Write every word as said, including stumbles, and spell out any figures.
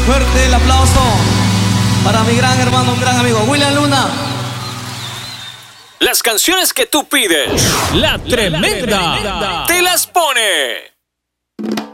Fuerte el aplauso para mi gran hermano, un gran amigo, William Luna. Las canciones que tú pides, La Tremenda te las pone